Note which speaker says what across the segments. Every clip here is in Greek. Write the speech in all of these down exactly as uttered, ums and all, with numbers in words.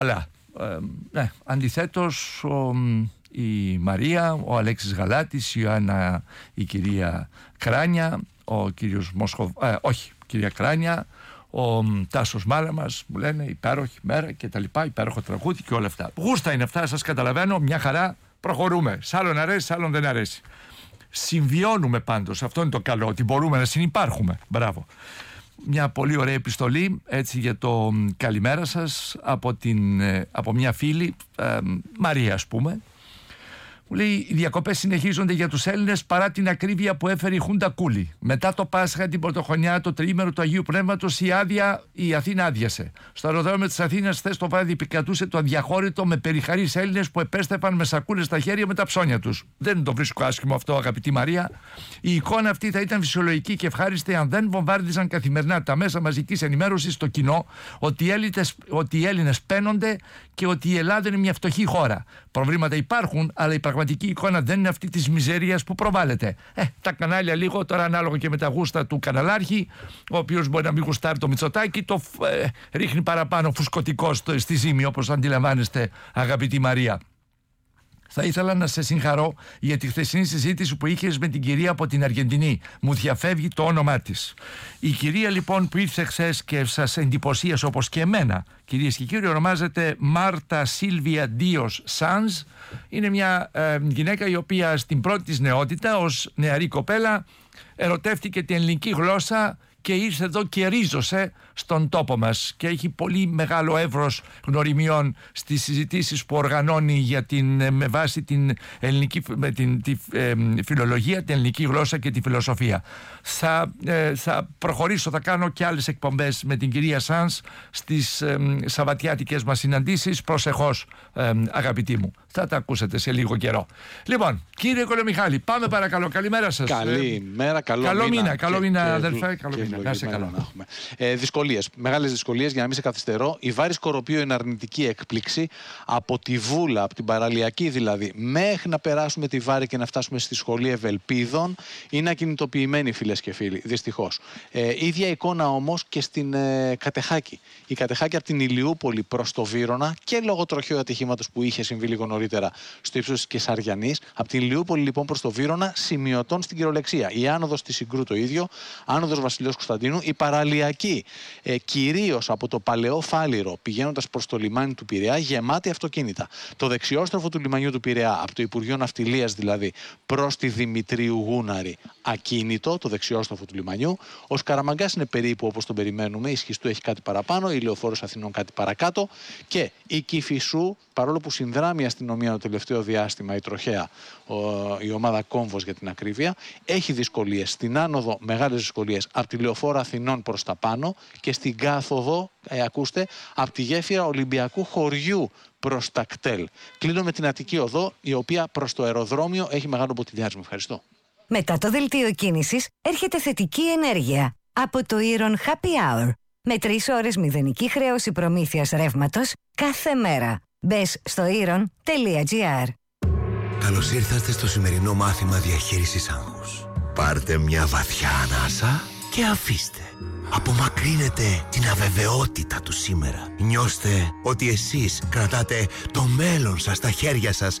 Speaker 1: Αλλά ε, ναι, αντιθέτως ο, η Μαρία, ο Αλέξης Γαλάτης, η Ιωάννα, η κυρία Κράνια, ο κύριος Μοσχοβ... Ε, όχι, κυρία Κράνια, ο Τάσος Μάλαμας, μου λένε υπέροχη μέρα και τα λοιπά, υπέροχο τραγούδι και όλα αυτά. Γούστα είναι αυτά, σας καταλαβαίνω, μια χαρά, προχωρούμε. Σ' άλλον αρέσει, σ' άλλον δεν αρέσει. Συμβιώνουμε πάντως, αυτό είναι το καλό, ότι μπορούμε να συνυπάρχουμε. Μπράβο. Μια πολύ ωραία επιστολή έτσι για το καλημέρα σας από, την, από μια φίλη, ε, Μαρία ας πούμε. Μου λέει: οι διακοπές συνεχίζονται για τους Έλληνες παρά την ακρίβεια που έφερε η Χούντα Κούλη. Μετά το Πάσχα, την Πρωτοχρονιά, το τριήμερο του Αγίου Πνεύματος, η, άδεια, η Αθήνα άδειασε. Στο αεροδρόμιο της Αθήνας, χθες το βράδυ, επικρατούσε το αδιαχώρητο με περιχαρείς Έλληνες που επέστρεφαν με σακούλες στα χέρια με τα ψώνια τους. Δεν το βρίσκω άσχημο αυτό, αγαπητή Μαρία. Η εικόνα αυτή θα ήταν φυσιολογική και ευχάριστη αν δεν βομβάρδιζαν καθημερινά τα μέσα μαζικής ενημέρωσης στο κοινό ότι οι Έλληνες, ότι οι Έλληνες παίνονται και ότι η Ελλάδα είναι μια φτωχή χώρα. Προβλήματα υπάρχουν, αλλά η πραγματική εικόνα δεν είναι αυτή της μιζέριας που προβάλλεται. Ε, τα κανάλια λίγο, τώρα ανάλογα και με τα γούστα του καναλάρχη, ο οποίος μπορεί να μην γουστάρει το Μητσοτάκι, το ε, ρίχνει παραπάνω φουσκωτικό στο, στη ζύμη, όπως αντιλαμβάνεστε, αγαπητή Μαρία. Θα ήθελα να σε συγχαρώ για τη χθεσινή συζήτηση που είχες με την κυρία από την Αργεντινή. Μου διαφεύγει το όνομά της. Η κυρία λοιπόν που ήρθε χθες και σας εντυπωσίασε όπως και εμένα, κυρίες και κύριοι, ονομάζεται Μάρτα Σίλβια Ντίος Σάνς. Είναι μια ε, γυναίκα η οποία στην πρώτη της νεότητα ως νεαρή κοπέλα ερωτεύτηκε την ελληνική γλώσσα και ήρθε εδώ και ρίζωσε στον τόπο μας και έχει πολύ μεγάλο εύρος γνωριμιών στις συζητήσεις που οργανώνει για την, με βάση την ελληνική με την, τη, ε, φιλολογία, την ελληνική γλώσσα και τη φιλοσοφία. Θα, ε, θα προχωρήσω, θα κάνω και άλλες εκπομπές με την κυρία Σάνς στις ε, σαββατιάτικες μας συναντήσεις. Προσεχώς, ε, αγαπητοί μου, θα τα ακούσετε σε λίγο καιρό. Λοιπόν, κύριε Κολομιχάλη, πάμε παρακαλώ. Καλημέρα σας.
Speaker 2: Καλημέρα, καλό,
Speaker 1: καλό μήνα.
Speaker 2: μήνα.
Speaker 1: Καλό
Speaker 2: και,
Speaker 1: μήνα,
Speaker 2: και,
Speaker 1: αδελφέ. Καλό μήνα. Να είσαι καλό.
Speaker 2: Ε, δυσκολίες, μεγάλες δυσκολίες, για να μην σε καθυστερώ. Η Βάρη Σκοροπίου είναι αρνητική έκπληξη. Από τη Βούλα, από την παραλιακή δηλαδή, μέχρι να περάσουμε τη Βάρη και να φτάσουμε στη Σχολή Ευελπίδων, είναι ακινητοποιημένοι, φίλες και φίλοι, δυστυχώς. Ε, ίδια εικόνα όμως και στην ε, Κατεχάκη. Η Κατεχάκη από την Ηλιούπολη προς το Βύρωνα και λόγω τροχαίου ατυχήματος που είχε συμβεί λίγο νωρίτερα στο ύψος της Κεσαριανής. Από την Ηλιούπολη λοιπόν προς το Βύρωνα, σημειωτών στην κυριολεξία. Η άνοδος της Συγκρού το ίδιο, άνοδος Βασιλιός Κωνσταντίνου, η παραλιακή ε, κυρίως από το Παλαιό Φάληρο πηγαίνοντας προς το λιμάνι του Πειραιά, γεμάτη αυτοκίνητα. Το δεξιόστροφο του λιμανιού του Πειραιά, από το Υπουργείο Ναυτιλίας δηλαδή, προς τη Δημητρίου Γούναρη, ακίνητο, το δεξιόστροφο του λιμανιού. Ο Σκαραμαγκάς είναι περίπου όπως τον περιμένουμε, η Σχιστού έχει κάτι παραπάνω, η Λεωφόρος Αθηνών κάτι παρακάτω και η Κηφισού, παρόλο που συνδράμει η αστυνομία το τελευταίο διάστημα, η τροχαία, η ομάδα Κόμβος για την ακρίβεια, έχει δυσκολίες. Στην άνοδο μεγάλες δυσκολίες από τη Λεωφόρο Αθηνών προς τα πάνω και στην κάθοδο, ε, ακούστε, από τη γέφυρα Ολυμπιακού Χωριού προς τα κτέλ. Κλείνω με την Αττική Οδό, η οποία προς το αεροδρόμιο έχει μεγάλο ποτηλιάρισμα. Ευχαριστώ.
Speaker 3: Μετά το δελτίο κίνησης έρχεται θετική ενέργεια από το Iron Happy Hour. Με τρεις ώρες μηδενική χρέωση προμήθειας ρεύματος κάθε μέρα. Μπες στο iron τελεία gr.
Speaker 4: Καλώς ήρθατε στο σημερινό μάθημα διαχείρισης άγχους. Πάρτε μια βαθιά ανάσα και αφήστε. Απομακρύνετε την αβεβαιότητα του σήμερα. Νιώστε ότι εσείς κρατάτε το μέλλον σας στα χέρια σας.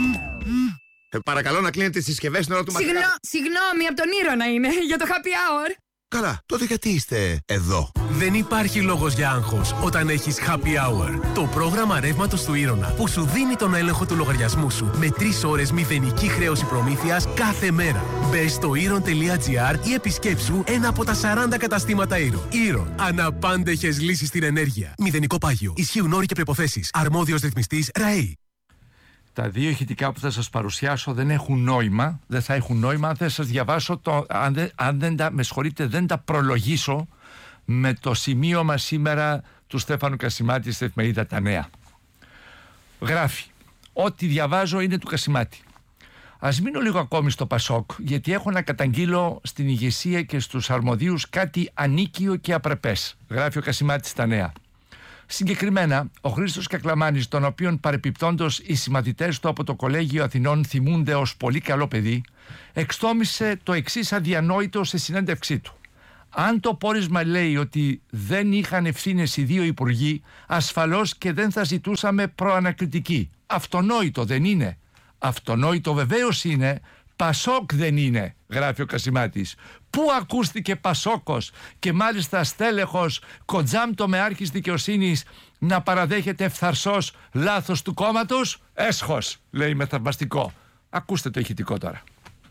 Speaker 4: Ε, παρακαλώ να κλείνετε τις συσκευές στην ώρα του μαθήματος.
Speaker 5: Συγγνώ, συγγνώμη, από τον Ήρωνα είναι, για το happy hour.
Speaker 4: Καλά, τότε γιατί είστε εδώ?
Speaker 6: Δεν υπάρχει λόγος για άγχος όταν έχεις Happy Hour. Το πρόγραμμα ρεύματος του Ήρωνα που σου δίνει τον έλεγχο του λογαριασμού σου με τρεις ώρες μηδενική χρέωση προμήθειας κάθε μέρα. Μπες στο iron τελεία gr ή επισκέψου ένα από τα σαράντα καταστήματα Iron. Iron. Αναπάντεχες λύσεις στην ενέργεια. Μηδενικό πάγιο. Ισχύουν όροι και προϋποθέσεις. Αρμόδιος ρυθμιστής ΡΑΕΗ.
Speaker 1: Τα δύο ηχητικά που θα σας παρουσιάσω δεν έχουν νόημα, δεν θα έχουν νόημα αν δεν σας διαβάσω, το, αν, δεν, αν δεν τα, με συγχωρείτε, δεν τα προλογίσω με το σημείωμα σήμερα του Στέφανου Κασιμάτη στην εφημερίδα Τα Νέα. Γράφει: ό,τι διαβάζω είναι του Κασιμάτη. Ας μείνω λίγο ακόμη στο Πασόκ, γιατί έχω να καταγγείλω στην ηγεσία και στους αρμοδίους κάτι ανίκιο και απρεπές. Γράφει ο Κασιμάτης στα Νέα. Συγκεκριμένα, ο Χρήστος Κακλαμάνης, τον οποίον παρεπιπτόντως οι συμμαθητές του από το Κολέγιο Αθηνών θυμούνται ως πολύ καλό παιδί, εξτόμησε το εξής αδιανόητο σε συνέντευξή του. Αν το πόρισμα λέει ότι δεν είχαν ευθύνες οι δύο υπουργοί, ασφαλώς και δεν θα ζητούσαμε προανακριτική. Αυτονόητο δεν είναι? Αυτονόητο βεβαίως είναι. Πασόκ δεν είναι, γράφει ο Κασιμάτης. Πού ακούστηκε Πασόκος και μάλιστα στέλεχος κοντζάμπτο με άρχης δικαιοσύνης να παραδέχεται ευθαρσός λάθος του κόμματος? Έσχος, λέει με θαυμαστικό. Ακούστε το ηχητικό τώρα.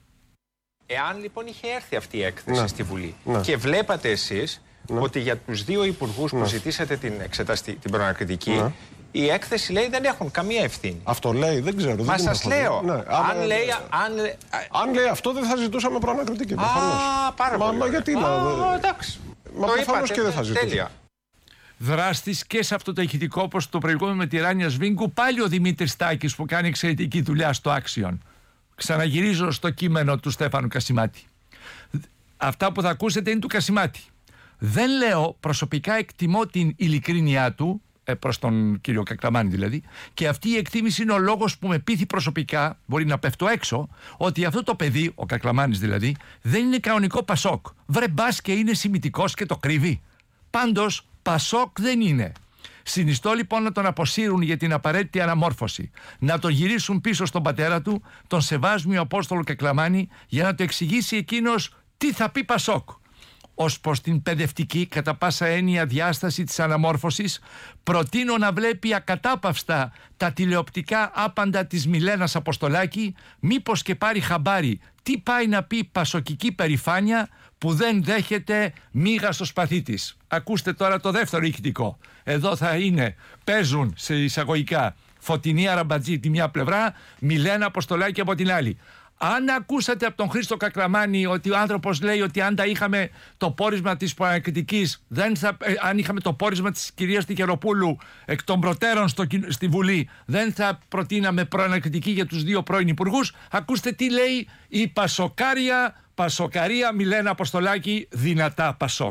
Speaker 7: Εάν λοιπόν είχε έρθει αυτή η έκθεση
Speaker 8: ναι.
Speaker 7: στη Βουλή
Speaker 8: ναι.
Speaker 7: και βλέπατε εσείς
Speaker 8: ναι.
Speaker 7: ότι για τους δύο υπουργούς
Speaker 8: ναι.
Speaker 7: που ζητήσατε την, εξεταστη, την προανακριτική, ναι. η έκθεση λέει δεν έχουν καμία ευθύνη.
Speaker 8: Αυτό λέει, δεν ξέρω.
Speaker 7: Μα
Speaker 8: δεν
Speaker 7: σας λέω.
Speaker 8: Ναι.
Speaker 7: Αν,
Speaker 8: αν,
Speaker 7: λέει, αν,
Speaker 8: αν λέει αυτό δεν θα ζητούσαμε προανακριτική.
Speaker 7: Α, πάρα
Speaker 8: μα,
Speaker 7: πολύ.
Speaker 8: Μα γιατί
Speaker 7: Α,
Speaker 8: να...
Speaker 7: εντάξει.
Speaker 8: Μα προφανώς και δεν θα ζητούσαμε.
Speaker 7: Τέλεια.
Speaker 1: Δράστης και σε αυτό το ηχητικό, όπως το προηγούμενο με τη Ράνια Σβίνκου, πάλι ο Δημήτρης Τάκης που κάνει εξαιρετική δουλειά στο Άξιον. Ξαναγυρίζω στο κείμενο του Στέφανου Κασιμάτη. Αυτά που θα ακούσετε είναι του Κασιμάτη. Δεν λέω, προσωπικά εκτιμώ την ειλικρίνειά του, προς τον κύριο Κακλαμάνη δηλαδή, και αυτή η εκτίμηση είναι ο λόγος που με πείθει προσωπικά, μπορεί να πέφτω έξω, ότι αυτό το παιδί, ο Κακλαμάνης δηλαδή, δεν είναι κανονικό Πασόκ. Βρε μπας και είναι σημιτικός και το κρύβει. Πάντως Πασόκ δεν είναι. Συνιστώ λοιπόν να τον αποσύρουν για την απαραίτητη αναμόρφωση, να τον γυρίσουν πίσω στον πατέρα του, τον Σεβάσμιο Απόστολο Κακλαμάνη, για να το εξηγήσει εκείνος τι θα πει Πασόκ. Ως προς την παιδευτική κατά πάσα έννοια διάσταση της αναμόρφωσης, προτείνω να βλέπει ακατάπαυστα τα τηλεοπτικά άπαντα της Μιλένας Αποστολάκη, μήπως και πάρει χαμπάρι τι πάει να πει πασοκική περηφάνεια που δεν δέχεται μίγα στο σπαθί της. Ακούστε τώρα το δεύτερο ηχητικό. Εδώ θα είναι, παίζουν σε εισαγωγικά Φωτεινή Αραμπατζή τη μια πλευρά, Μιλένα Αποστολάκη από την άλλη. Αν ακούσατε από τον Χρήστο Κακλαμάνη ότι ο άνθρωπος λέει ότι αν τα είχαμε το πόρισμα της προανακριτικής, δεν θα, ε, αν είχαμε το πόρισμα της κυρίας Τικεροπούλου εκ των προτέρων στο, στη Βουλή, δεν θα προτείναμε προανακριτική για τους δύο πρώην υπουργούς, ακούστε τι λέει η Πασοκάρια, Πασοκαρία Μιλένα Αποστολάκη, δυνατά Πασόκ.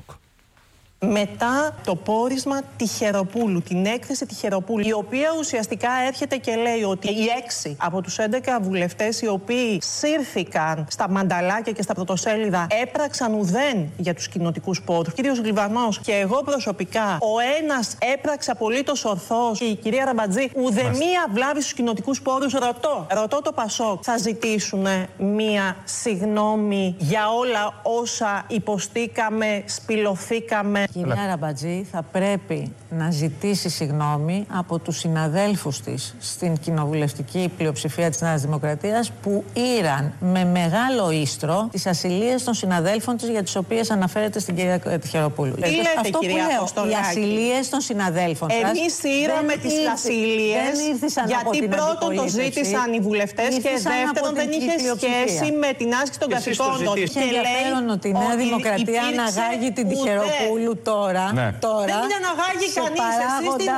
Speaker 9: Μετά το πόρισμα Τιχεροπούλου, την έκθεση Τιχεροπούλου, η οποία ουσιαστικά έρχεται και λέει ότι οι έξι από τους έντεκα βουλευτές οι οποίοι σύρθηκαν στα μανταλάκια και στα πρωτοσέλιδα έπραξαν ουδέν για τους κοινοτικούς πόρους. Ο κύριος Γλυβανός και εγώ προσωπικά, ο ένας έπραξε απολύτως ορθώς και η κυρία Ραμπατζή ουδεμία βλάβη στους κοινοτικούς πόρους. Ρωτώ, ρωτώ το Πασόκ, θα ζητήσουν μία συγγνώμη για όλα όσα υποστήκαμε, σπηλωθήκαμε?
Speaker 10: Η κυρία Ραμπατζή θα πρέπει να ζητήσει συγγνώμη από τους συναδέλφους της στην κοινοβουλευτική πλειοψηφία της Νέας Δημοκρατίας που ήραν με μεγάλο ίστρο τις ασυλίες των συναδέλφων της για τις οποίες αναφέρεται στην κυρία Τιχεροπούλου.
Speaker 9: Τι λέτε,
Speaker 10: αυτό
Speaker 9: κυρία
Speaker 10: που λέω,
Speaker 9: Αποστολάκη?
Speaker 10: οι ασυλίες των συναδέλφων σας.
Speaker 9: Εμείς ήραμε τις ασυλίες γιατί πρώτον το ζήτησαν οι βουλευτές και δεύτερον δεν είχε σχέση με την άσκηση των καθηκόντων.
Speaker 10: Και ενδιαφέρον ότι η Νέα Δημοκρατία αναγάγει την Τιχεροπούλου τώρα,
Speaker 1: ναι.
Speaker 10: τώρα.
Speaker 9: Δεν είναι αναγάγει κανείς. Εσείς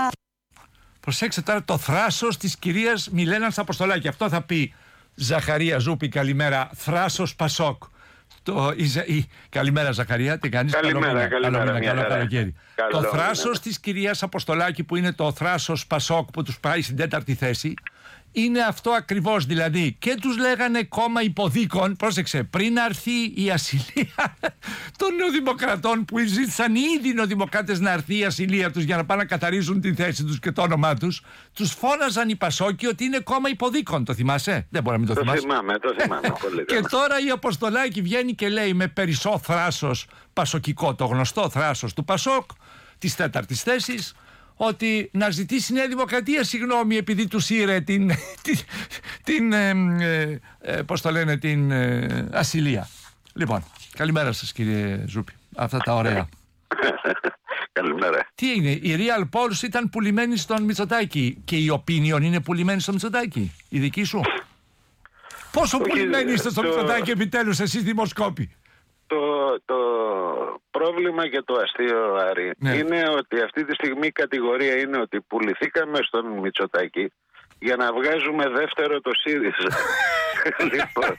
Speaker 1: Προσέξτε τώρα το θράσος της κυρίας Μιλένας Αποστολάκη. Αυτό θα πει Ζαχαρία Ζούπη, καλημέρα. Θράσος Πασόκ. Το, η, η, καλημέρα Ζαχαρία, τι κάνεις?
Speaker 11: Καλημέρα,
Speaker 1: καλό μήνα,
Speaker 11: καλημέρα,
Speaker 1: καλό, καλό καλοκαίρι.
Speaker 11: Καλό
Speaker 1: το θράσος
Speaker 11: μήνα.
Speaker 1: της κυρίας Αποστολάκη που είναι το θράσος Πασόκ που τους πάει στην τέταρτη θέση, είναι αυτό ακριβώς, δηλαδή και τους λέγανε κόμμα υποδίκων, πρόσεξε, πριν έρθει η ασυλία των νεοδημοκρατών που ζήτησαν ήδη οι νεοδημοκράτες να έρθει η ασυλία τους για να πάνε να καθαρίζουν την θέση τους και το όνομά τους, τους φώναζαν οι Πασόκοι ότι είναι κόμμα υποδίκων. Το θυμάσαι? Δεν μπορεί να μην το,
Speaker 11: το
Speaker 1: θυμάσαι.
Speaker 11: θυμάμαι, το θυμάμαι πολύ.
Speaker 1: Και τώρα η Αποστολάκη βγαίνει και λέει με περισσό θράσος πασοκικό, το γνωστό θράσος του Πασόκ της τέταρτης θέσης, ότι να ζητήσει η Νέα Δημοκρατία συγγνώμη επειδή τους ήρε την, την, την ε, ε, ε, πώς το λένε, την ε, ασυλία. Λοιπόν, καλημέρα σας κύριε Ζούπη. Αυτά τα ωραία.
Speaker 11: Καλημέρα.
Speaker 1: Τι είναι, η Real Polls ήταν πουλημένη στον Μητσοτάκη και η Opinion είναι πουλημένη στον Μητσοτάκη, η δική σου? Πόσο
Speaker 11: Όχι,
Speaker 1: πουλημένοι είστε στον
Speaker 11: το...
Speaker 1: Μητσοτάκη επιτέλους εσείς δημοσκόποι?
Speaker 11: Το, το πρόβλημα και το αστείο, Άρη, ναι, είναι ότι αυτή τη στιγμή η κατηγορία είναι ότι πουληθήκαμε στον Μητσοτάκη για να βγάζουμε δεύτερο το ΣΥΡΙΖΑ. Λοιπόν,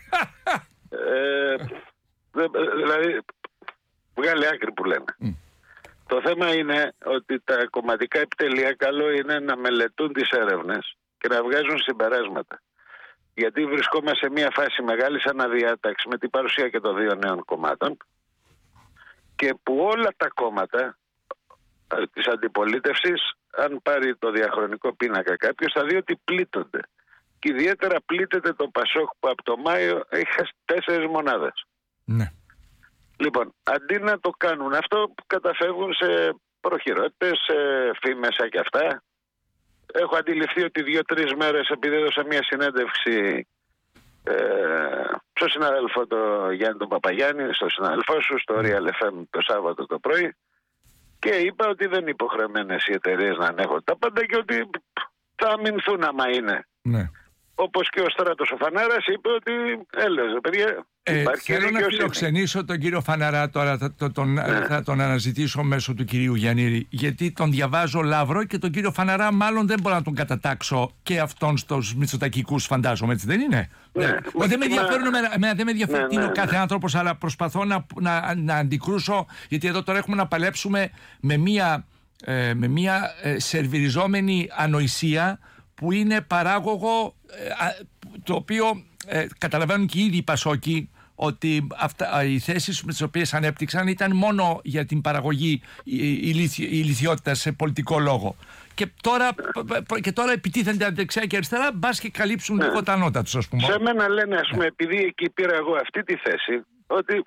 Speaker 11: ε, δηλαδή, βγάλει άκρη που λένε. Mm. Το θέμα είναι ότι τα κομματικά επιτελεία καλό είναι να μελετούν τις έρευνες και να βγάζουν συμπεράσματα. Γιατί βρισκόμαστε σε μια φάση μεγάλης αναδιάταξης με την παρουσία και των δύο νέων κομμάτων και που όλα τα κόμματα ε, της αντιπολίτευσης, αν πάρει το διαχρονικό πίνακα κάποιος, θα δει ότι πλήττονται. Και ιδιαίτερα πλήττεται το Πασόκ που από το Μάιο έχει χάσει τέσσερις μονάδες.
Speaker 1: Ναι.
Speaker 11: Λοιπόν, αντί να το κάνουν αυτό, καταφεύγουν σε προχειρότητες, σε φήμες και αυτά. Έχω αντιληφθεί ότι δύο-τρεις μέρες, επειδή έδωσα μια συνέντευξη ε, στο συνάδελφο το Γιάννη τον Παπαγιάννη, στο συνάδελφό σου, στο Real εφ εμ το Σάββατο το πρωί, και είπα ότι δεν είναι υποχρεωμένες οι εταιρείες να ανέχονται τα πάντα και ότι θα αμυνθούν άμα είναι.
Speaker 1: Ναι.
Speaker 11: Όπως και ο Στράτος ο Φανάρας είπε ότι έλεγε, παιδιά,
Speaker 1: ε,
Speaker 11: υπάρχει
Speaker 1: θέλω να φιλοξενήσω τον κύριο Φαναρά τώρα, θα, το, τον, ναι. θα τον αναζητήσω μέσω του κυρίου Γιαννήρη, γιατί τον διαβάζω Λαύρο και τον κύριο Φαναρά μάλλον δεν μπορώ να τον κατατάξω και αυτόν στους μητσοτακικούς, φαντάζομαι, έτσι δεν είναι?
Speaker 11: Ναι.
Speaker 1: Ναι. Μα, δεν με ενδιαφέρουν, ναι. εμένα, δεν με ενδιαφέρει τι είναι ο κάθε άνθρωπος, αλλά προσπαθώ να, να, να αντικρούσω, γιατί εδώ τώρα έχουμε να παλέψουμε με μια, ε, με μια ε, σερβιριζόμενη ανοησία που είναι παράγωγο, ε, το οποίο ε, καταλαβαίνουν και ήδη οι Πασόκοι ότι αυτά, οι θέσεις με τις οποίες ανέπτυξαν ήταν μόνο για την παραγωγή ηλιθιότητας σε πολιτικό λόγο. Και τώρα, και τώρα επιτίθενται δεξιά και αριστερά, μπας και καλύψουν ναι. λίγο τα νότα τους, ας πούμε.
Speaker 11: Σε μένα λένε, ας πούμε, επειδή εκεί πήρα εγώ αυτή τη θέση, ότι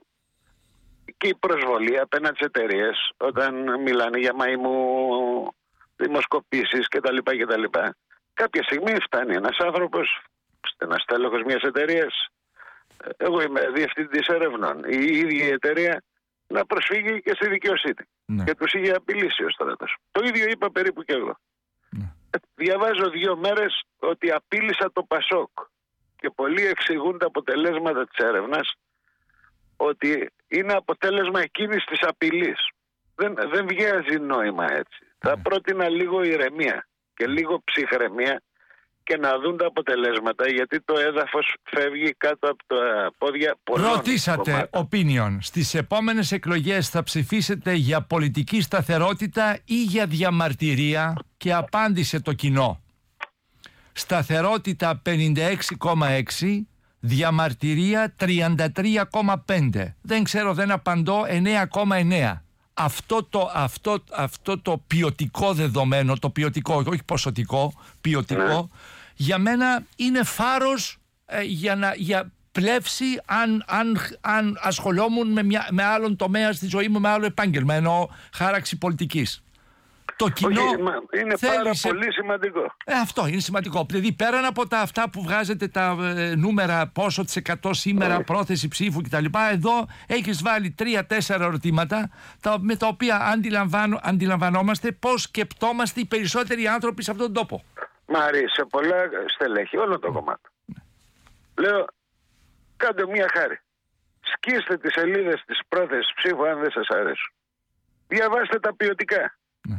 Speaker 11: και η προσβολή απέναντι στις εταιρείες, όταν μιλάνε για μαϊμού δημοσκοπήσεις κτλ. κτλ. Κάποια στιγμή φτάνει ένας άνθρωπος, ένας τέλεχος μιας εταιρείας, εγώ είμαι διευθυντής ερευνών, η ίδια η εταιρεία να προσφύγει και στη δικαιοσύνη. Ναι. Και τους είχε απειλήσει ο Στράτος. Το ίδιο είπα περίπου και εγώ. Ναι. Διαβάζω δύο μέρες ότι απείλησα το Πασόκ. Και πολλοί εξηγούν τα αποτελέσματα της έρευνας ότι είναι αποτέλεσμα εκείνης της απειλής. Δεν, δεν βγάζει νόημα έτσι. Ναι. Θα πρότεινα λίγο ηρεμία και λίγο ψυχραιμία και να δουν τα αποτελέσματα, γιατί το έδαφος φεύγει κάτω από τα πόδια πολλών.
Speaker 1: Ρωτήσατε, opinion, στις επόμενες εκλογές θα ψηφίσετε για πολιτική σταθερότητα ή για διαμαρτυρία? Και απάντησε το κοινό. Σταθερότητα πενήντα έξι κόμμα έξι, διαμαρτυρία τριάντα τρία κόμμα πέντε. Δεν ξέρω, δεν απαντώ, εννέα κόμμα εννέα. Αυτό το, αυτό, αυτό το ποιοτικό δεδομένο, το ποιοτικό, όχι ποσοτικό, ποιοτικό, ναι. για μένα είναι φάρος ε, για, να, για πλεύση αν, αν, αν ασχολόμουν με, μια, με άλλον τομέα στη ζωή μου, με άλλο επάγγελμα, εννοώ χάραξη πολιτικής. Το κοινό
Speaker 11: όχι, είναι
Speaker 1: θέλησε...
Speaker 11: πάρα πολύ σημαντικό.
Speaker 1: Ε, αυτό είναι σημαντικό. Δηλαδή πέραν από τα αυτά που βγάζετε τα ε, νούμερα, πόσο της εκατό σήμερα, mm. πρόθεση ψήφου κτλ. Εδώ έχεις βάλει τρία-τέσσερα ερωτήματα τα, με τα οποία αντιλαμβάνω, αντιλαμβανόμαστε πώς σκεπτόμαστε οι περισσότεροι άνθρωποι σε αυτόν τον τόπο.
Speaker 11: Μαρή, σε πολλά στελέχη, όλο το κομμάτι. Mm. Λέω, κάντε μια χάρη. Σκίστε τις σελίδες της πρόθεσης ψήφου αν δεν σας αρέσουν. Διαβάστε τα ποιοτικά.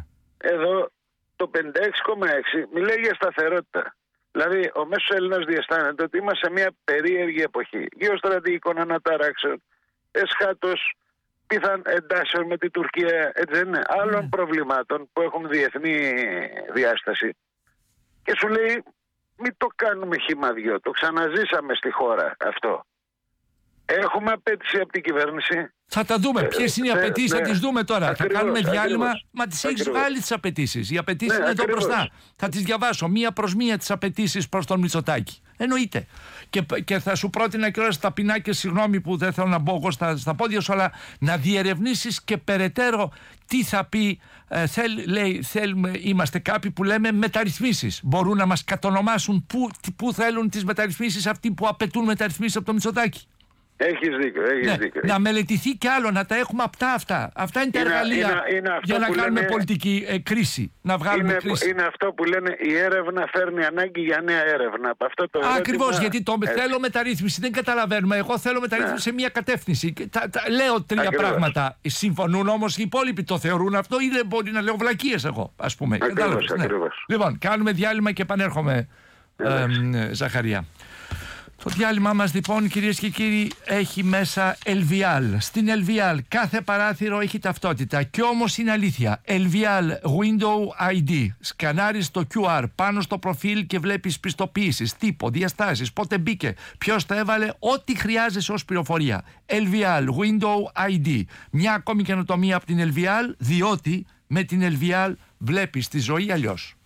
Speaker 11: Εδώ το πενήντα έξι κόμμα έξι μιλάει για σταθερότητα. Δηλαδή ο μέσος Έλληνας διαισθάνεται ότι είμαστε σε μια περίεργη εποχή γεωστρατηγικών αναταράξεων, εσχάτως πιθαν εντάσεων με την Τουρκία, έτσι δεν είναι, άλλων mm. προβλημάτων που έχουν διεθνή διάσταση. Και σου λέει μην το κάνουμε χυμαδιό, το ξαναζήσαμε στη χώρα αυτό. Έχουμε απέτηση από την κυβέρνηση.
Speaker 1: Θα τα δούμε. Ποιες είναι οι απαιτήσεις, ναι. θα τις δούμε τώρα. Ακριβώς, θα κάνουμε διάλειμμα. Ακριβώς. Μα τις έχεις βγάλει τις απαιτήσεις. Οι απαιτήσεις ναι, είναι εδώ μπροστά. Θα τις διαβάσω μία προς μία τις απαιτήσεις προς τον Μητσοτάκη. Εννοείται. Και, και θα σου πρότεινα και όλα ταπεινά και συγγνώμη που δεν θέλω να μπω εγώ στα, στα πόδια σου, αλλά να διερευνήσεις και περαιτέρω τι θα πει. Ε, θέλ, λέει, θέλουμε, είμαστε κάποιοι που λέμε μεταρρυθμίσεις. Μπορούν να μας κατονομάσουν πού, πού θέλουν τις μεταρρυθμίσεις αυτοί που απαιτούν μεταρρυθμίσεις από τον Μητσοτάκη.
Speaker 11: Έχεις δίκιο, έχεις
Speaker 1: ναι,
Speaker 11: δίκιο.
Speaker 1: Να μελετηθεί κι άλλο, να τα έχουμε απτά αυτά. Αυτά είναι τα είναι, εργαλεία είναι, είναι για να κάνουμε λένε, πολιτική ε, κρίση. Να βγάλουμε
Speaker 11: είναι,
Speaker 1: κρίση.
Speaker 11: Είναι αυτό που λένε η έρευνα φέρνει ανάγκη για νέα έρευνα. Από αυτό το
Speaker 1: ακριβώς,
Speaker 11: ερώτημα,
Speaker 1: γιατί το έτσι. θέλω μεταρρύθμιση. Δεν καταλαβαίνουμε. Εγώ θέλω μεταρρύθμιση ναι. σε μια κατεύθυνση. Τα, τα, λέω τρία ακριβώς. πράγματα. Συμφωνούν όμως οι υπόλοιποι, το θεωρούν αυτό ή δεν μπορεί να λέω βλακίες εγώ, ας πούμε.
Speaker 11: Ακριβώς,
Speaker 1: ναι. Λοιπόν, κάνουμε διάλειμμα και επανέρχομαι, ε, ε, Ζαχαρία. Το διάλειμμα μας λοιπόν, κυρίες και κύριοι, έχει μέσα Elvial. Στην Elvial κάθε παράθυρο έχει ταυτότητα και όμως είναι αλήθεια. Elvial Window άι ντι. Σκανάρεις το κιου αρ πάνω στο προφίλ και βλέπεις πιστοποιήσεις, τύπο, διαστάσεις, πότε μπήκε, ποιος τα έβαλε, ό,τι χρειάζεσαι ως πληροφορία. Elvial Window άι ντι. Μια ακόμη καινοτομία από την Elvial, διότι με την Elvial βλέπεις τη ζωή αλλιώς.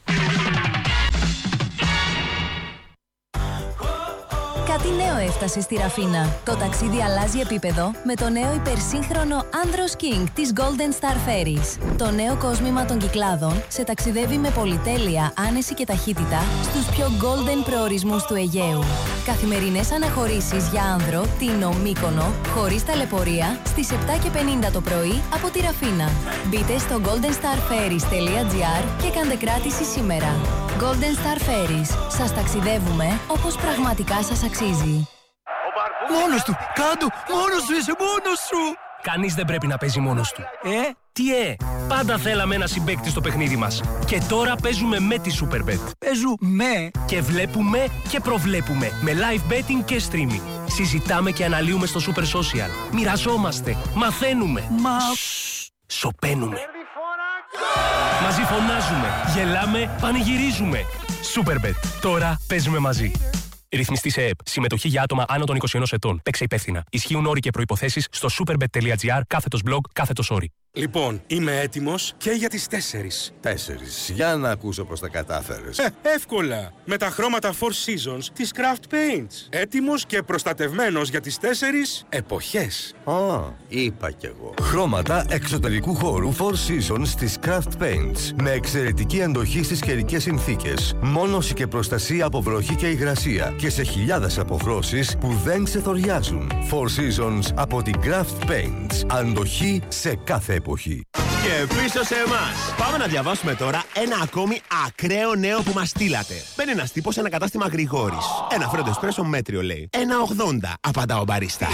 Speaker 12: Κάτι νέο έφτασε στη Ραφίνα. Το ταξίδι αλλάζει επίπεδο με το νέο υπερσύγχρονο Andros King της Golden Star Ferries. Το νέο κόσμημα των Κυκλάδων σε ταξιδεύει με πολυτέλεια, άνεση και ταχύτητα στους πιο golden προορισμούς του Αιγαίου. Καθημερινές αναχωρήσεις για άνδρο, Τίνο, Μύκονο, χωρίς ταλαιπωρία, στις επτά και πενήντα το πρωί από τη Ραφίνα. Μπείτε στο golden star ferries τελεία gr και κάντε κράτηση σήμερα. Golden Star Ferries. Σας ταξιδεύουμε όπως πραγματικά σας αξίζει.
Speaker 13: Μόνος του! Κάντο! Μόνος σου είσαι! Μόνος σου!
Speaker 14: Κανείς δεν πρέπει να παίζει μόνος του. Ε? Τι ε? Πάντα θέλαμε ένα συμπαίκτη στο παιχνίδι μας. Και τώρα παίζουμε με τη Superbet.
Speaker 13: Παίζουμε!
Speaker 14: Και βλέπουμε και προβλέπουμε. Με live betting και streaming. Συζητάμε και αναλύουμε στο Super Social. Μοιραζόμαστε. Μαθαίνουμε.
Speaker 13: Μα...
Speaker 14: Σοπαίνουμε. Μαζί φωνάζουμε. Γελάμε. Πανηγυρίζουμε. Superbet. Τώρα παίζουμε μαζί. Ρυθμιστή σε ΕΕΠ. Συμμετοχή για άτομα άνω των είκοσι ενός ετών. Παίξε υπεύθυνα. Ισχύουν όροι και προϋποθέσεις στο superbet τελεία gr κάθετος blog κάθετος όροι.
Speaker 15: Λοιπόν, είμαι έτοιμος και για τις τέσσερις.
Speaker 16: Τέσσερις. Για να ακούσω πώς τα κατάφερες.
Speaker 15: Ε, εύκολα. Με τα χρώματα Four Seasons της Craft Paints. Έτοιμος και προστατευμένος για τις τέσσερις εποχές.
Speaker 16: Α, είπα κι εγώ. Χρώματα εξωτερικού χώρου Four Seasons της Craft Paints. Με εξαιρετική αντοχή στις καιρικές συνθήκες. Μόνωση και προστασία από βροχή και υγρασία. Και σε χιλιάδες αποχρώσεις που δεν ξεθοριάζουν. Four Seasons από την Craft Paints. Αντοχή σε κάθε εποχή.
Speaker 17: Και πίσω σε εμάς. Πάμε να διαβάσουμε τώρα ένα ακόμη ακραίο νέο που μας στείλατε. Μπαίνει ένας τύπος σε ένα κατάστημα Γρηγόρης. Ένα φρέντο εσπρέσο μέτριο λέει. ένα ογδόντα, απαντά ο μπαρίστα.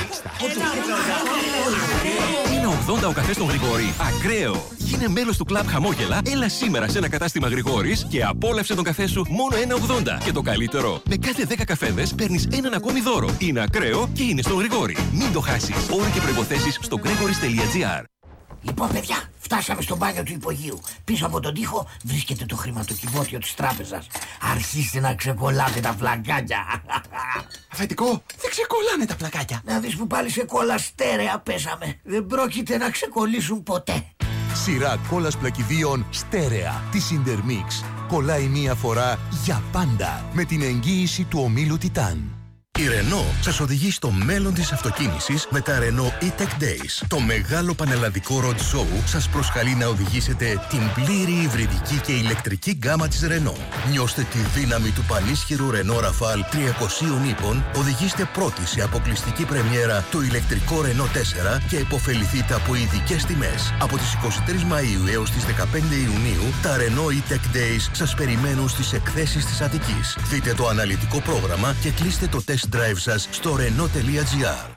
Speaker 18: ένα ογδόντα ο καφές στον Γρηγόρη. Ακραίο. Γίνε μέλος του κλαμπ Χαμόγελα. Έλα σήμερα σε ένα κατάστημα Γρηγόρης και απόλαυσε τον καφέ σου μόνο ένα ογδόντα. Και το καλύτερο, με κάθε δέκα καφέδες παίρνεις έναν ακόμη δώρο. Είναι ακραίο και είναι στον Γρηγόρη. Μην το χάσεις. Όροι και προϋποθέσεις στο gregoris τελεία gr.
Speaker 19: Λοιπόν, παιδιά, φτάσαμε στο μπάνιο του υπογείου. Πίσω από τον τοίχο βρίσκεται το χρηματοκιβώτιο της τράπεζας. Αρχίστε να ξεκολλάτε τα πλακάκια.
Speaker 13: Αφεντικό, δεν ξεκολλάνε τα πλακάκια.
Speaker 19: Να δεις που πάλι σε κόλλα στέρεα πέσαμε. Δεν πρόκειται να ξεκολλήσουν ποτέ.
Speaker 20: Σειρά κόλλας πλακιδίων στέρεα της Intermix. Κολλάει μία φορά για πάντα με την εγγύηση του ομίλου Titan.
Speaker 21: Η Renault σας οδηγεί στο μέλλον της αυτοκίνησης με τα Renault E-Tech Days. Το μεγάλο πανελλαδικό road show σας προσκαλεί να οδηγήσετε την πλήρη υβριδική και ηλεκτρική γκάμα της Renault. Νιώστε τη δύναμη του πανίσχυρου Renault Rafale τριακοσίων ύπων, οδηγήστε πρώτοι σε αποκλειστική πρεμιέρα το ηλεκτρικό Renault τέσσερα και υποφεληθείτε από ειδικές τιμές. Από τις εικοστή τρίτη Μαΐου έως τις δεκαπέντε Ιουνίου, τα Renault E-Tech Days σας περιμένουν στις εκθέσεις της Αττικής. Δείτε το αναλυτικό πρόγραμμα και κλείστε το test drive σας στο renault τελεία gr.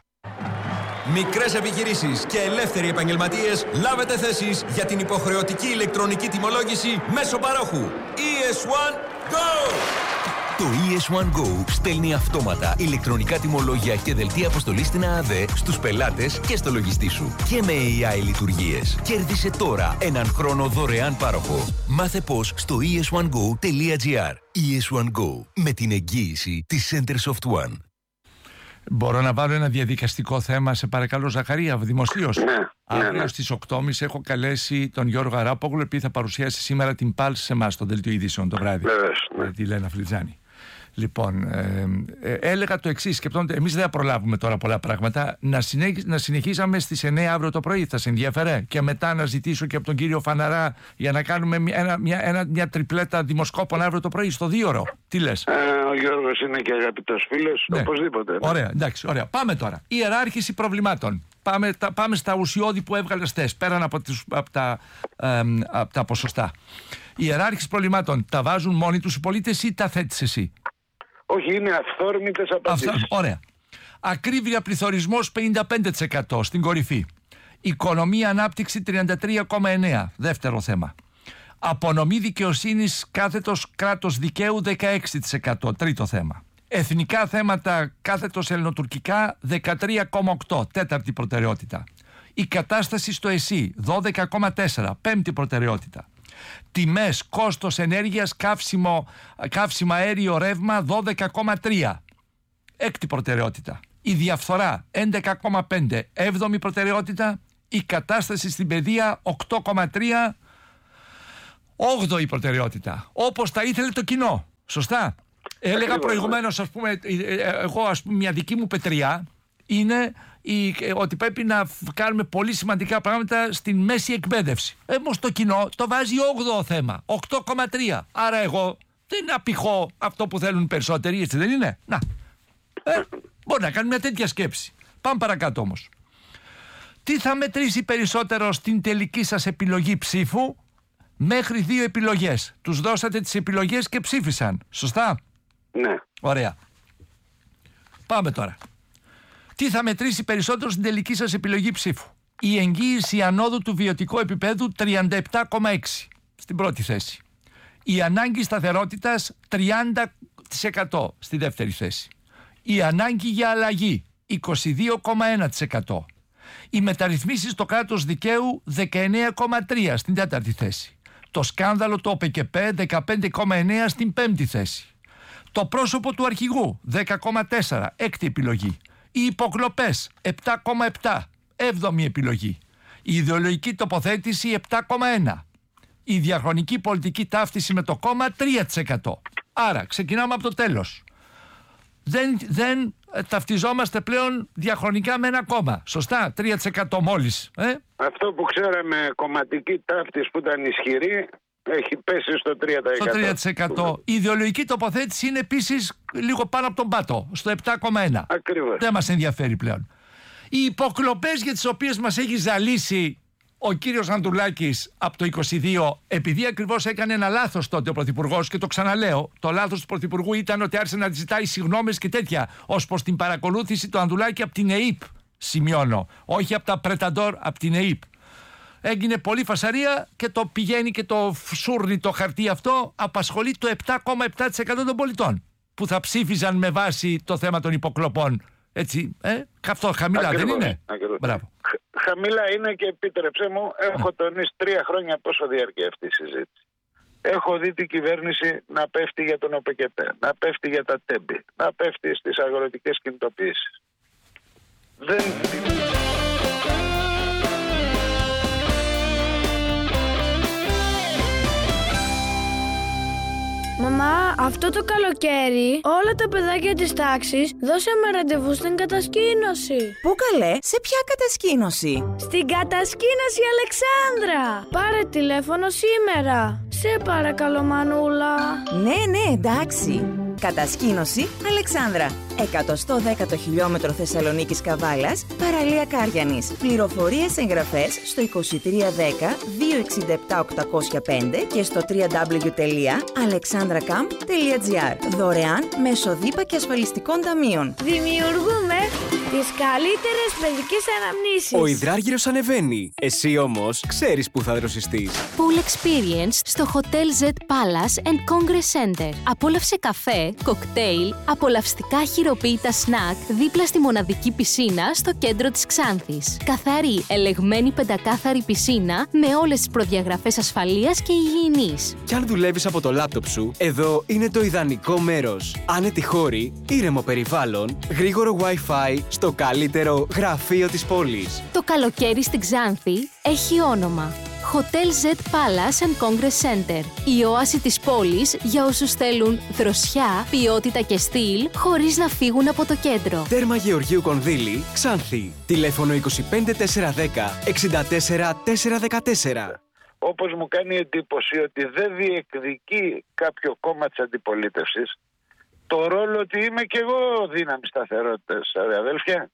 Speaker 18: Μικρές επιχειρήσεις και ελεύθεροι επαγγελματίες, λάβετε θέσεις για την υποχρεωτική ηλεκτρονική τιμολόγηση μέσω παρόχου. ι ες ουάν Go!
Speaker 20: Το ι ες ουάν Go στέλνει αυτόματα ηλεκτρονικά τιμολόγια και δελτία αποστολής στην ΑΑΔ στους πελάτες και στο λογιστή σου. Και με έι άι λειτουργίες. Κέρδισε τώρα έναν χρόνο δωρεάν πάροχο. Μάθε πώς στο ι ες ουάν γκο τελεία gr. ι ες ουάν Go, με την εγγύηση της Centersoft One.
Speaker 1: Μπορώ να βάλω ένα διαδικαστικό θέμα, σε παρακαλώ, Ζαχαρία, δημοσίως?
Speaker 11: Ναι.
Speaker 1: Αύριο
Speaker 11: ναι, ναι.
Speaker 1: στις οκτώ και τριάντα έχω καλέσει τον Γιώργο Αράπογλου, επειδή θα παρουσιάσει σήμερα την Pulse σε εμάς, το δελτίο ειδήσεων το βράδυ.
Speaker 11: Βεβαίως, ναι.
Speaker 1: Τη Λένα Φλιτζάνη. Λοιπόν, ε, ε, έλεγα το εξής, σκεπτόνται, εμείς δεν θα προλάβουμε τώρα πολλά πράγματα, να, συνέχι, να συνεχίσαμε στις εννιά αύριο το πρωί, θα σε ενδιαφέρε, και μετά να ζητήσω και από τον κύριο Φαναρά για να κάνουμε μια, ένα, μια, ένα, μια τριπλέτα δημοσκόπων αύριο το πρωί, στο δίωρο. Τι λες?
Speaker 11: Ε, ο Γιώργος είναι και αγαπητός φίλος, ναι. Οπωσδήποτε. Ναι.
Speaker 1: Ωραία, εντάξει, ωραία. Πάμε τώρα. Ιεράρχηση προβλημάτων. Πάμε, τα, πάμε στα ουσιώδη που έβγαλες χθες, πέραν από, τις, από, τα, ε, από τα ποσοστά. Η ιεράρχηση προβλημάτων τα βάζουν μόνοι τους οι πολίτες ή τα θέτεις εσύ?
Speaker 11: Όχι, είναι αυθόρμητες απαντήσεις. Αυτά,
Speaker 1: ωραία. Ακρίβεια πληθωρισμός πενήντα πέντε τοις εκατό στην κορυφή. Οικονομία ανάπτυξη τριάντα τρία κόμμα εννέα. Δεύτερο θέμα. Απονομή δικαιοσύνης κάθετος κράτος δικαίου δεκαέξι τοις εκατό. Τρίτο θέμα. Εθνικά θέματα κάθετος ελληνοτουρκικά δεκατρία κόμμα οκτώ, τέταρτη προτεραιότητα. Η κατάσταση στο ΕΣΥ δώδεκα κόμμα τέσσερα, πέμπτη προτεραιότητα. Τιμές, κόστος ενέργειας, καύσιμο, καύσιμα αέριο ρεύμα δώδεκα κόμμα τρία, έκτη προτεραιότητα. Η διαφθορά έντεκα κόμμα πέντε, έβδομη προτεραιότητα. Η κατάσταση στην παιδεία οκτώ κόμμα τρία, όγδοη προτεραιότητα. Όπως τα ήθελε το κοινό. Σωστά. Έλεγα προηγουμένως, ας πούμε, εγώ ας πούμε μια δική μου πετριά είναι η, ότι πρέπει να κάνουμε πολύ σημαντικά πράγματα στην μέση εκπαίδευση. Όμως το κοινό το βάζει όγδοο θέμα, οκτώ κόμμα τρία. Άρα εγώ δεν απηχώ αυτό που θέλουν περισσότεροι, έτσι δεν είναι? Να, ε, μπορεί να κάνουμε μια τέτοια σκέψη. Πάμε παρακάτω όμως. Τι θα μετρήσει περισσότερο στην τελική σας επιλογή ψήφου? Μέχρι δύο επιλογές. Τους δώσατε τις επιλογές και ψήφισαν. Σωστά?
Speaker 11: Ναι.
Speaker 1: Ωραία. Πάμε τώρα. Τι θα μετρήσει περισσότερο στην τελική σας επιλογή ψήφου? Η εγγύηση ανόδου του βιωτικού επίπεδου τριάντα επτά κόμμα έξι στην πρώτη θέση. Η ανάγκη σταθερότητας τριάντα τοις εκατό στη δεύτερη θέση. Η ανάγκη για αλλαγή είκοσι δύο κόμμα ένα τοις εκατό. Οι μεταρρυθμίσεις στο κράτος δικαίου δεκαεννέα κόμμα τρία στην τέταρτη θέση. Το σκάνδαλο του ΟΠΕΚΕΠΕ δεκαπέντε κόμμα εννέα στην πέμπτη θέση. Το πρόσωπο του αρχηγού δέκα κόμμα τέσσερα, έκτη επιλογή. Οι υποκλοπές επτά κόμμα επτά, έβδομη επιλογή. Η ιδεολογική τοποθέτηση επτά κόμμα ένα. Η διαχρονική πολιτική ταύτιση με το κόμμα τρία τοις εκατό. Άρα ξεκινάμε από το τέλος. Δεν, δεν ταυτιζόμαστε πλέον διαχρονικά με ένα κόμμα. Σωστά, τρία τοις εκατό μόλις. Ε?
Speaker 11: Αυτό που ξέραμε κομματική ταύτιση που ήταν ισχυρή έχει πέσει στο τρία τοις εκατό.
Speaker 1: Στο τρία τοις εκατό. Η ιδεολογική τοποθέτηση είναι επίσης λίγο πάνω από τον πάτο, στο επτά κόμμα ένα.
Speaker 11: Ακριβώς.
Speaker 1: Δεν μας ενδιαφέρει πλέον. Οι υποκλοπές για τις οποίες μας έχει ζαλίσει ο κύριος Ανδρουλάκης από το είκοσι δύο, επειδή ακριβώς έκανε ένα λάθος τότε ο Πρωθυπουργός, και το ξαναλέω, το λάθος του Πρωθυπουργού ήταν ότι άρχισε να ζητάει συγγνώμες και τέτοια, ως προς την παρακολούθηση του Ανδρουλάκη από την ΕΥΠ, σημειώνω, όχι από τα Πρεταντόρ, από την ΕΥΠ. Έγινε πολύ φασαρία και το πηγαίνει και το σούρνει το χαρτί αυτό, απασχολεί το επτά κόμμα επτά τοις εκατό των πολιτών που θα ψήφιζαν με βάση το θέμα των υποκλοπών. Έτσι, ε, αυτό χαμηλά ακριβώς, δεν είναι? Μπράβο.
Speaker 11: Χαμηλά είναι και επίτρεψέ μου, έχω mm. τονίσει τρία χρόνια πόσο διαρκεί αυτή η συζήτηση. Έχω δει την κυβέρνηση να πέφτει για τον ΟΠΕΚΕΠΕ, να πέφτει για τα τέμπη, να πέφτει στις αγροτικές κινητοποιήσεις. Δεν...
Speaker 2: Μαμά, αυτό το καλοκαίρι όλα τα παιδάκια της τάξης δώσαμε ραντεβού στην κατασκήνωση.
Speaker 22: Πού καλέ, σε ποια κατασκήνωση?
Speaker 2: Στην κατασκήνωση Αλεξάνδρα. Πάρε τηλέφωνο σήμερα. Σε παρακαλώ μανούλα.
Speaker 22: Ναι, ναι, εντάξει. Κατασκήνωση Αλεξάνδρα. εκατόν δέκατο χιλιόμετρο Θεσσαλονίκης Καβάλας, παραλία Κάριανης. Πληροφορίες εγγραφές στο είκοσι τρία δέκα δύο εξήντα επτά οκτακόσια πέντε και στο double-u double-u double-u τελεία alexandracamp τελεία gr. Δωρεάν μέσω δίπα και ασφαλιστικών ταμείων.
Speaker 2: Δημιουργούμε τις καλύτερες παιδικές αναμνήσεις.
Speaker 23: Ο υδράργυρος ανεβαίνει. Εσύ όμως ξέρεις που θα δροσιστείς.
Speaker 12: Pool Experience στο Hotel Z Palace and Congress Center. Απόλαυσε καφέ, κοκτέιλ, απολαυστικά χειροποίητα σνακ δίπλα στη μοναδική πισίνα στο κέντρο της Ξάνθης. Καθαρή, ελεγμένη πεντακάθαρη πισίνα με όλες τις προδιαγραφές ασφαλείας και υγιεινής.
Speaker 23: Κι αν δουλεύεις από το λάπτοπ σου, εδώ είναι το ιδανικό μέρος. Άνετη χώρη, ήρεμο περιβάλλον, γρήγορο Wi-Fi στο καλύτερο γραφείο της πόλης.
Speaker 12: Το καλοκαίρι στην Ξάνθη έχει όνομα. Hotel Z Palace and Congress Center. Η όαση της πόλης για όσους θέλουν δροσιά, ποιότητα και στυλ χωρίς να φύγουν από το κέντρο.
Speaker 23: Τέρμα Γεωργίου Κονδύλη, Ξάνθη. Τηλέφωνο είκοσι πέντε τετρακόσια δέκα εξήντα τέσσερα τετρακόσια δεκατέσσερα.
Speaker 11: Όπως μου κάνει εντύπωση ότι δεν διεκδικεί κάποιο κόμμα της αντιπολίτευσης το ρόλο ότι είμαι κι εγώ δύναμη σταθερότητας, αδέλφια.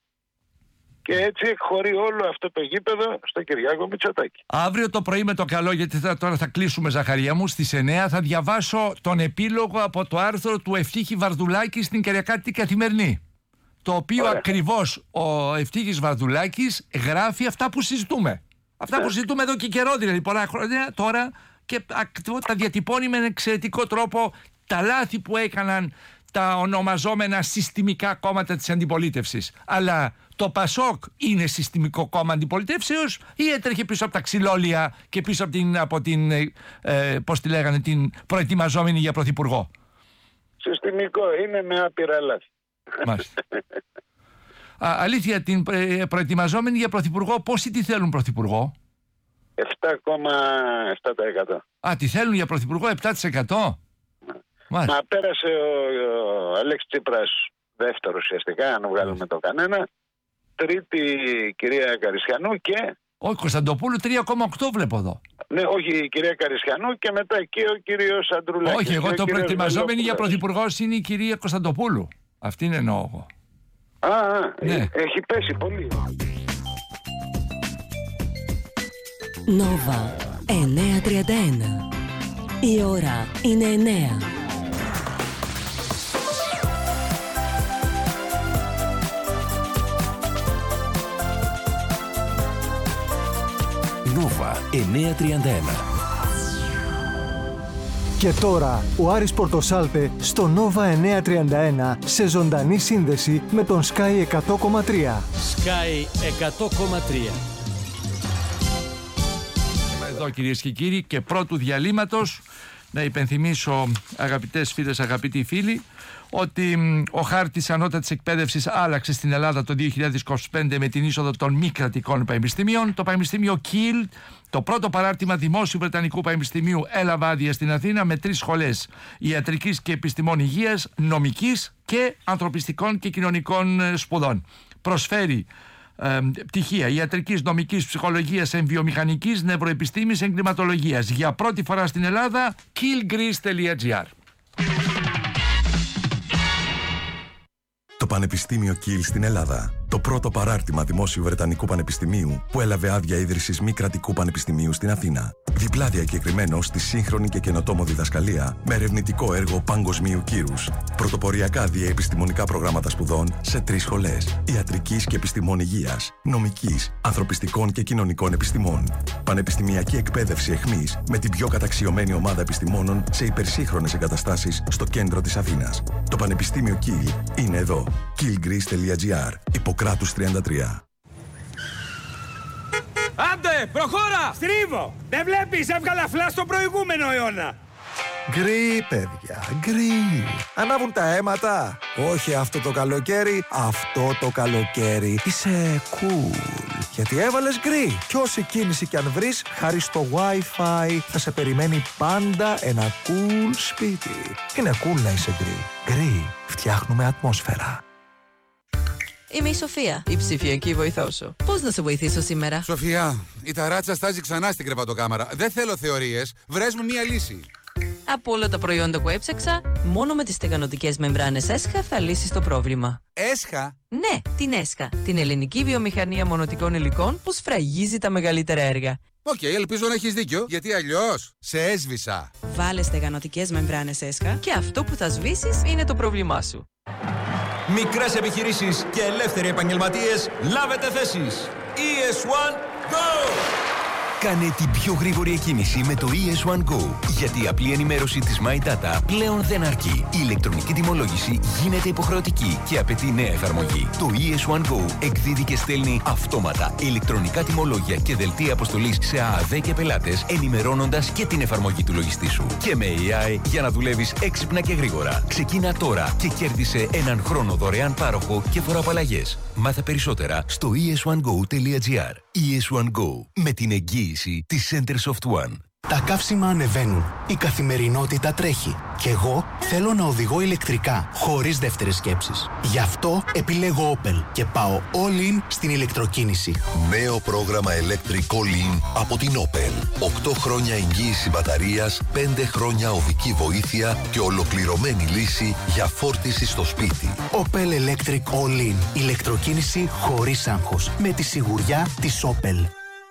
Speaker 11: Και έτσι εκχωρεί όλο αυτό το γήπεδο στο Κυριάκο Μητσοτάκη.
Speaker 1: Αύριο το πρωί με το καλό, γιατί θα, τώρα θα κλείσουμε, Ζαχαρία μου, στις εννέα θα διαβάσω τον επίλογο από το άρθρο του Ευτύχη Βαρδουλάκη στην Κυριακάτικη Καθημερινή. Το οποίο Ωραία. ακριβώς ο Ευτύχης Βαρδουλάκης γράφει αυτά που συζητούμε. Αυτά ναι. που συζητούμε εδώ και καιρό, δηλαδή πολλά χρόνια τώρα, και τα διατυπώνει με εξαιρετικό τρόπο τα λάθη που έκαναν, τα ονομαζόμενα συστημικά κόμματα της αντιπολίτευσης. Αλλά το Πασόκ είναι συστημικό κόμμα αντιπολιτεύσεως ή έτρεχε πίσω από τα ξυλόλια και πίσω από την, από την ε, πώς τη λέγανε, την προετοιμαζόμενη για πρωθυπουργό?
Speaker 11: Συστημικό είναι, με άπειρα λάθη.
Speaker 1: Μάλιστα. Α, αλήθεια, την ε, προετοιμαζόμενη για πρωθυπουργό, πόσοι τη θέλουν πρωθυπουργό?
Speaker 11: επτά κόμμα επτά τοις εκατό.
Speaker 1: Α, τη θέλουν για πρωθυπουργό επτά τοις εκατό.
Speaker 11: Μα πέρασε ο, ο Αλέξης Τσίπρας δεύτερο ουσιαστικά, αν βγάλουμε το κανένα. Τρίτη η κυρία Καρισιανού και...
Speaker 1: Όχι, Κωνσταντοπούλου τρία κόμμα οκτώ βλέπω εδώ.
Speaker 11: Ναι, όχι, η κυρία Καρισιανού και μετά και ο κύριος Αντρουλάκης.
Speaker 1: Όχι, εγώ το προετοιμαζόμενη για πρωθυπουργός είναι η κυρία Κωνσταντοπούλου. Αυτή είναι εννοώ εγώ.
Speaker 11: Α, α ναι. Έχει πέσει πολύ.
Speaker 3: Νόβα εννιακόσια τριάντα ένα. Η ώρα είναι εννέα.
Speaker 21: Νόβα εννιακόσια τριάντα ένα.
Speaker 4: Και τώρα ο Άρης Πορτοσάλτε στο Νόβα εννιακόσια τριάντα ένα σε ζωντανή σύνδεση με τον Sky εκατό κόμμα τρία.
Speaker 5: Sky εκατό κόμμα τρία.
Speaker 1: Εδώ κυρίες και κύριοι, και πρώτου διαλύματος να υπενθυμίσω, αγαπητές φίλες, αγαπητοί φίλοι, ότι ο χάρτης ανώτατης εκπαίδευσης άλλαξε στην Ελλάδα το δύο χιλιάδες είκοσι πέντε με την είσοδο των μη κρατικών πανεπιστημίων. Το Πανεπιστήμιο Κιλ, το πρώτο παράρτημα Δημόσιου Βρετανικού Πανεπιστημίου, έλαβε άδεια στην Αθήνα με τρεις σχολές ιατρικής και επιστημών υγείας, νομικής και ανθρωπιστικών και κοινωνικών σπουδών. Προσφέρει Ε, πτυχία ιατρικής, νομικής, ψυχολογίας, εμβιομηχανικής, νευροεπιστήμης, εγκληματολογίας. Για πρώτη φορά στην Ελλάδα, killgreece τελεία gr.
Speaker 21: Το Πανεπιστήμιο Κιλ στην Ελλάδα. Το πρώτο παράρτημα Δημόσιου Βρετανικού Πανεπιστημίου που έλαβε άδεια ίδρυσης μη κρατικού πανεπιστημίου στην Αθήνα. Διπλά διακεκριμένο στη σύγχρονη και καινοτόμο διδασκαλία με ερευνητικό έργο παγκοσμίου κύρους. Πρωτοποριακά διαεπιστημονικά προγράμματα σπουδών σε τρεις σχολές. Ιατρικής και επιστημών υγείας, νομικής, ανθρωπιστικών και κοινωνικών επιστημών. Πανεπιστημιακή εκπαίδευση εχμής με την πιο καταξιωμένη ομάδα επιστημόνων σε υπερσύγχρονες εγκαταστάσεις στο κέντρο της Αθήνας. Το Πανεπιστήμιο Κιλ είναι εδώ. killgreece τελεία gr. Ιπποκράτους τριάντα τρία.
Speaker 15: Άντε, προχώρα! Στρίβω! Δεν βλέπεις, έβγαλα φλά στο προηγούμενο αιώνα!
Speaker 24: Γκρι, παιδιά, γκρι. Ανάβουν τα αίματα. Όχι αυτό το καλοκαίρι, αυτό το καλοκαίρι. Είσαι cool. Γιατί έβαλες γκρι. Κι όση κίνηση κι αν βρεις, χάρη στο Wi-Fi, θα σε περιμένει πάντα ένα cool σπίτι. Είναι cool να είσαι γκρι. Γκρι. Φτιάχνουμε ατμόσφαιρα.
Speaker 25: Είμαι η Σοφία, η ψηφιακή βοηθό σου. Πώς να σε βοηθήσω σήμερα?
Speaker 26: Σοφία, η ταράτσα στάζει ξανά στην κρεβατοκάμαρα. Δεν θέλω θεωρίες. Βρες μου μία λύση.
Speaker 25: Από όλα τα προϊόντα που έψαξα, μόνο με τις στεγανοτικές μεμβράνες ΕΣΧΑ θα λύσεις το πρόβλημα.
Speaker 26: ΕΣΧΑ?
Speaker 25: Ναι, την ΕΣΧΑ. Την ελληνική βιομηχανία μονοτικών υλικών που σφραγίζει τα μεγαλύτερα έργα.
Speaker 26: Οκ, okay, ελπίζω να έχεις δίκιο, γιατί αλλιώς σε έσβησα.
Speaker 25: Βάλε στεγανοτικές μεμβράνες ΕΣΧΑ και αυτό που θα σβήσεις είναι το πρόβλημά σου.
Speaker 27: Μικρές επιχειρήσεις και ελεύθεροι επαγγελματίες, λάβετε θέσεις. ι ες βαν Go!
Speaker 20: Κάνε την πιο γρήγορη εκκίνηση με το ι ες βαν Go. Γιατί η απλή ενημέρωση της My Data πλέον δεν αρκεί. Η ηλεκτρονική τιμολόγηση γίνεται υποχρεωτική και απαιτεί νέα εφαρμογή. Το ι ες βαν Go εκδίδει και στέλνει αυτόματα ηλεκτρονικά τιμολόγια και δελτία αποστολής σε ΑΑΔ και πελάτες, ενημερώνοντας και την εφαρμογή του λογιστή σου. Και με έι άι για να δουλεύεις έξυπνα και γρήγορα. Ξεκίνα τώρα και κέρδισε έναν χρόνο δωρεάν πάροχο και φοροαπαλλαγές. Μάθε περισσότερα στο ι ες βαν go τελεία gr. ι ες βαν Go, με την εγγύηση της Centersoft One.
Speaker 28: Τα καύσιμα ανεβαίνουν, η καθημερινότητα τρέχει και εγώ θέλω να οδηγώ ηλεκτρικά, χωρίς δεύτερες σκέψεις. Γι' αυτό επιλέγω Opel και πάω all in στην ηλεκτροκίνηση.
Speaker 21: Νέο πρόγραμμα Electric All In από την Opel. οκτώ χρόνια εγγύηση μπαταρίας, πέντε χρόνια οδική βοήθεια και ολοκληρωμένη λύση για φόρτιση στο σπίτι.
Speaker 28: Opel Electric All In. Ηλεκτροκίνηση χωρίς άγχος. Με τη σιγουριά της Opel.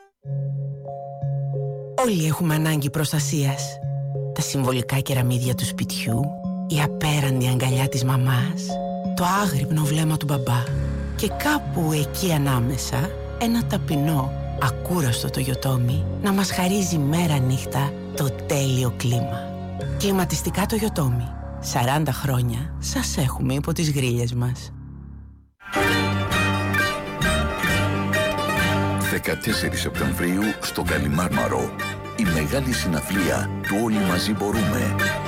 Speaker 29: Όλοι έχουμε ανάγκη προστασίας. Τα συμβολικά κεραμίδια του σπιτιού, η απέραντη αγκαλιά της μαμάς, το άγρυπνο βλέμμα του μπαμπά και κάπου εκεί ανάμεσα ένα ταπεινό, ακούραστο το Yotomi να μας χαρίζει μέρα νύχτα το τέλειο κλίμα. Κλιματιστικά το Yotomi. σαράντα χρόνια σας έχουμε υπό τις γρίλες μας.
Speaker 6: δεκατέσσερις Σεπτεμβρίου στο Καλιμάρμαρο. Η μεγάλη συναυλία του Όλοι Μαζί Μπορούμε.